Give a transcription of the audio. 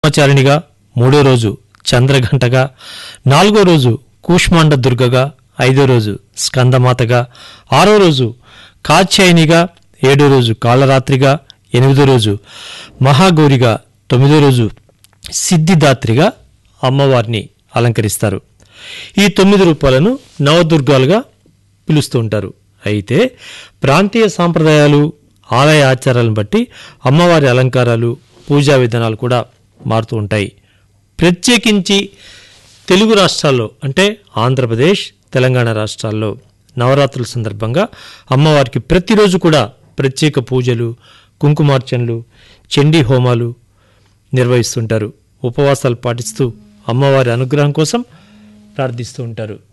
బ్రహ్మచారిణిగా, మూడో రోజు చంద్రఘంటగా, నాలుగో రోజు కూష్మాండ దుర్గగా, ఐదో రోజు స్కందమాతగా, ఆరో రోజు కాత్యాయనిగా, ఏడో రోజు కాళరాత్రిగా, ఎనిమిదో రోజు మహాగౌరిగా, తొమ్మిదో రోజు సిద్ధిదాత్రిగా అమ్మవారిని అలంకరిస్తారు. ఈ 9 రూపాలను నవదుర్గాలుగా పిలుస్తూ ఉంటారు. అయితే ప్రాంతీయ సాంప్రదాయాలు, ఆలయ ఆచారాలను బట్టి అమ్మవారి అలంకారాలు, పూజా విధానాలు కూడా మారుతూ ఉంటాయి. ప్రత్యేకించి తెలుగు రాష్ట్రాల్లో అంటే ఆంధ్రప్రదేశ్, తెలంగాణ రాష్ట్రాల్లో నవరాత్రుల సందర్భంగా అమ్మవారికి ప్రతిరోజు కూడా ప్రత్యేక పూజలు, కుంకుమార్చనలు, చండీ హోమాలు నిర్వహిస్తుంటారు. ఉపవాసాలు పాటిస్తూ అమ్మవారి అనుగ్రహం కోసం ప్రార్థిస్తూ ఉంటారు.